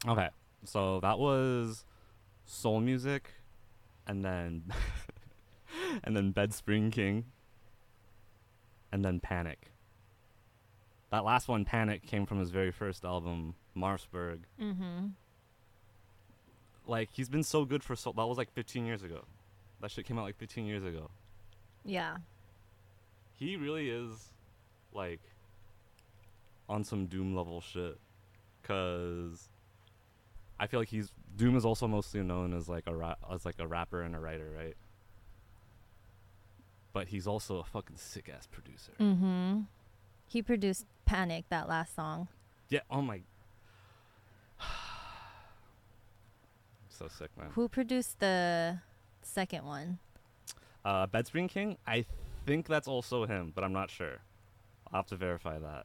Okay, so that was Soul Music, and then and then Bed Spring King, and then Panic. That last one, Panic, came from his very first album, Marsburg. Mm-hmm. Like, he's been so good for so. That was like 15 years ago. That shit came out like 15 years ago. Yeah. He really is, like, on some Doom level shit. Cause I feel like Doom is also mostly known as like a rapper and a writer, right? But he's also a fucking sick ass producer. Mm-hmm. He produced Panic, that last song. Yeah. Oh my. So sick, man. Who produced the second one? Bed Spring King. I think that's also him, but I'm not sure. I'll have to verify that.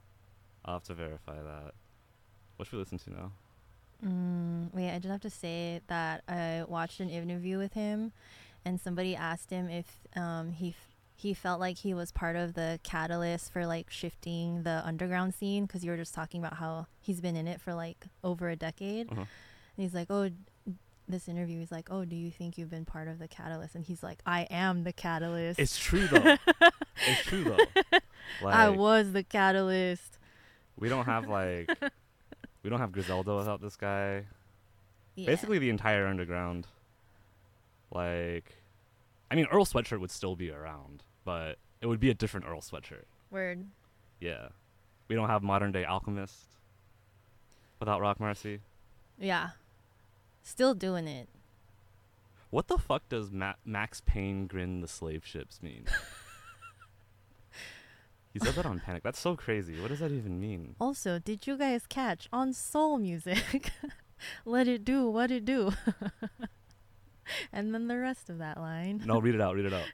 What should we listen to now? Wait, I just have to say that I watched an interview with him, and somebody asked him if he felt like he was part of the catalyst for like shifting the underground scene, because you were just talking about how he's been in it for like over a decade. Uh-huh. And he's like, oh, this interview, he's like, oh, do you think you've been part of the catalyst? And he's like, I am the catalyst. It's true though. It's true though. Like, I was the catalyst. we don't have Griselda without this guy. Yeah. Basically the entire underground. Like, I mean, Earl Sweatshirt would still be around, but it would be a different Earl Sweatshirt. Word. Yeah. We don't have modern day Alchemist without Rock Marcy. Yeah. Still doing it. What the fuck does Max Payne grin the slave ships mean? He said that on Panic. That's so crazy. What does that even mean? Also, did you guys catch on Soul Music? Let it do what it do. And then the rest of that line. No, read it out. Read it out.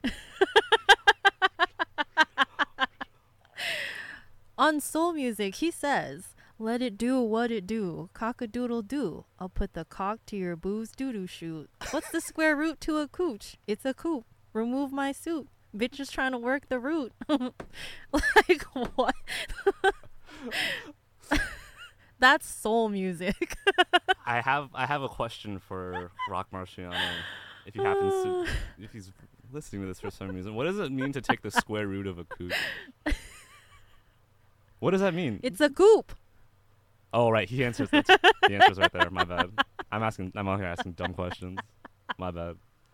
On Soul Music, he says, let it do what it do. Cock-a-doodle do. I'll put the cock to your booze doo-doo shoot. What's the square root to a cooch? It's a coop. Remove my suit. Bitch is trying to work the root. Like, what? That's soul music. I have a question for Rock Marciano. If he's listening to this for some reason, what does it mean to take the square root of a coot? What does that mean? It's a coop. Oh, right. He answers. The answer's right there. My bad. I'm out here asking dumb questions. My bad.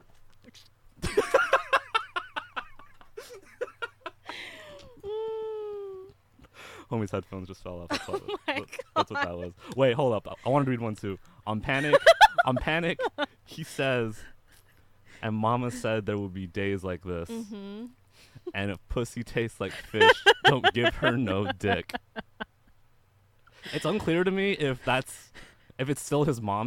Homie's headphones just fell off. That's what that was. Wait, hold up. I wanted to read one too. On Panic, he says, and Mama said there would be days like this. Mm-hmm. And if pussy tastes like fish, don't give her no dick. It's unclear to me if it's still his mom